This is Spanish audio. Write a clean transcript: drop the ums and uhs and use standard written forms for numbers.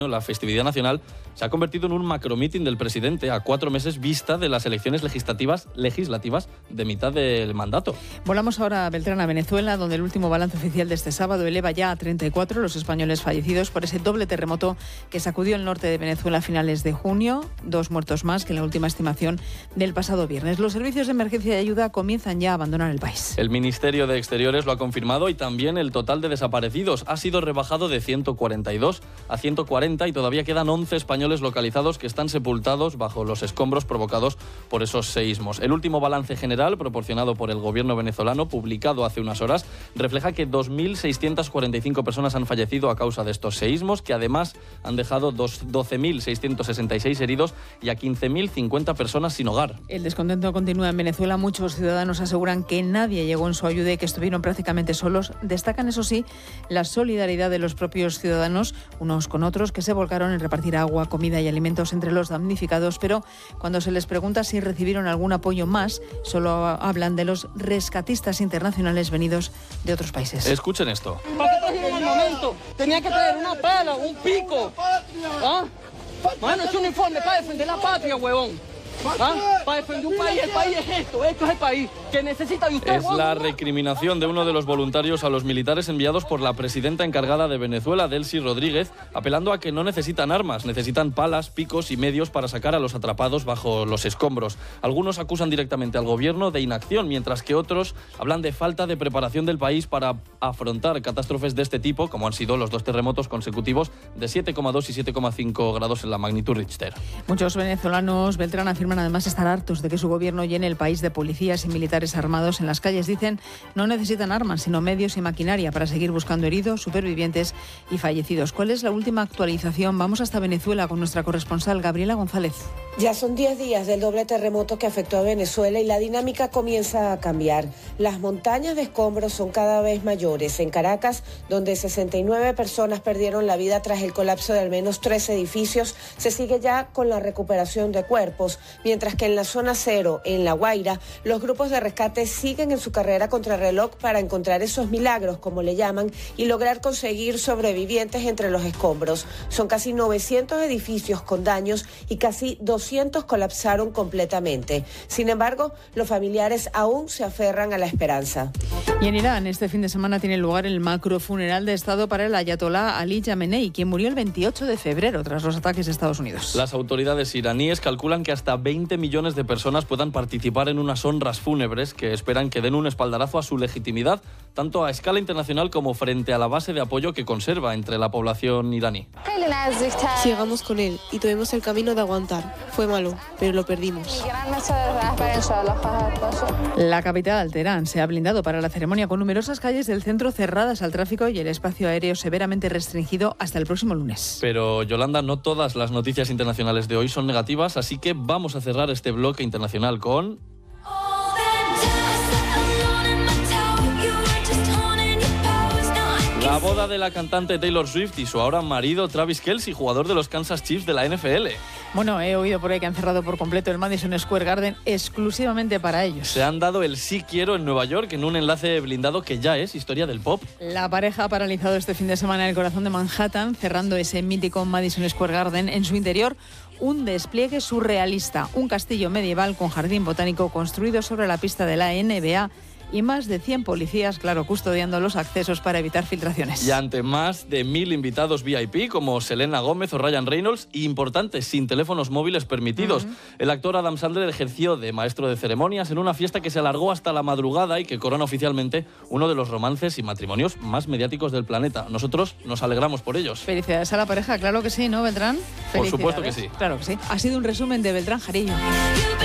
La festividad nacional se ha convertido en un macromeeting del presidente a 4 meses vista de las elecciones legislativas de mitad del mandato. Volamos ahora a Beltrán, a Venezuela, donde el último balance oficial de este sábado eleva ya a 34 los españoles fallecidos por ese doble terremoto que sacudió el norte de Venezuela a finales de junio. 2 muertos más que la última estimación del pasado viernes. Los servicios de emergencia y ayuda comienzan ya a abandonar el país. El Ministerio de Exteriores lo ha confirmado y también el total de desaparecidos ha sido rebajado de 142 a 140 y todavía quedan 11 españoles localizados que están sepultados bajo los escombros provocados por esos seísmos. El último balance general proporcionado por el gobierno venezolano, publicado hace unas horas, refleja que 2.645 personas han fallecido a causa de estos seísmos, que además han dejado 12.666 heridos y a 15.050 personas sin hogar. El descontento continúa en Venezuela. Muchos ciudadanos aseguran que nadie llegó en su ayuda y que estuvieron prácticamente solos. Destacan, eso sí, la solidaridad de los propios ciudadanos, unos con otros, que se volcaron en repartir agua, comida y alimentos entre los damnificados, pero cuando se les pregunta si recibieron algún apoyo más, solo hablan de los rescatistas internacionales venidos de otros países. Escuchen esto. ¿Para qué trajeron al momento? Tenía que traer una pala, un pico. ¿Ah? Mano, es un uniforme para defender la patria, huevón. ¿Ah? Para defender un país, el país es esto es el país que necesita de usted. Es la recriminación de uno de los voluntarios a los militares enviados por la presidenta encargada de Venezuela, Delcy Rodríguez, apelando a que no necesitan armas, necesitan palas, picos y medios para sacar a los atrapados bajo los escombros. Algunos acusan directamente al gobierno de inacción, mientras que otros hablan de falta de preparación del país para afrontar catástrofes de este tipo, como han sido los 2 terremotos consecutivos de 7,2 y 7,5 grados en la magnitud Richter. Muchos venezolanos, Beltrán, afirman además estar hartos de que su gobierno llene el país de policías y militares armados. En las calles dicen no necesitan armas, sino medios y maquinaria para seguir buscando heridos, supervivientes y fallecidos. ¿Cuál es la última actualización? Vamos hasta Venezuela con nuestra corresponsal Gabriela González. Ya son 10 días del doble terremoto que afectó a Venezuela y la dinámica comienza a cambiar. Las montañas de escombros son cada vez mayores. En Caracas, donde 69 personas perdieron la vida tras el colapso de al menos 3 edificios, se sigue ya con la recuperación de cuerpos, mientras que en la zona cero, en La Guaira, los grupos de rescate siguen en su carrera contrarreloj para encontrar esos milagros, como le llaman, y lograr conseguir sobrevivientes entre los escombros. Son casi 900 edificios con daños y casi 200 colapsaron completamente. Sin embargo, los familiares aún se aferran a la esperanza. Y en Irán, este fin de semana tiene lugar el macrofuneral de Estado para el ayatolá Ali Jamenei, quien murió el 28 de febrero tras los ataques de Estados Unidos. Las autoridades iraníes calculan que hasta 20 millones de personas puedan participar en unas honras fúnebres que esperan que den un espaldarazo a su legitimidad, tanto a escala internacional como frente a la base de apoyo que conserva entre la población iraní. Llegamos con él y tuvimos el camino de aguantar. Fue malo, pero lo perdimos. La capital, Teherán, se ha blindado para la ceremonia con numerosas calles del centro cerradas al tráfico y el espacio aéreo severamente restringido hasta el próximo lunes. Pero, Yolanda, no todas las noticias internacionales de hoy son negativas, así que vamos a cerrar este bloque internacional con... la boda de la cantante Taylor Swift y su ahora marido Travis Kelce, jugador de los Kansas Chiefs de la NFL. Bueno, he oído por ahí que han cerrado por completo el Madison Square Garden exclusivamente para ellos. Se han dado el sí quiero en Nueva York en un enlace blindado que ya es historia del pop. La pareja ha paralizado este fin de semana el corazón de Manhattan, cerrando ese mítico Madison Square Garden. En su interior, un despliegue surrealista, un castillo medieval con jardín botánico construido sobre la pista de la NBA y más de 100 policías, claro, custodiando los accesos para evitar filtraciones. Y ante más de 1.000 invitados VIP como Selena Gómez o Ryan Reynolds, y importantes, sin teléfonos móviles permitidos. El actor Adam Sandler ejerció de maestro de ceremonias en una fiesta que se alargó hasta la madrugada y que corona oficialmente uno de los romances y matrimonios más mediáticos del planeta. Nosotros nos alegramos por ellos. Felicidades a la pareja, claro que sí, ¿no, Beltrán? Por supuesto que sí. Claro que sí. Ha sido un resumen de Beltrán Jarillo.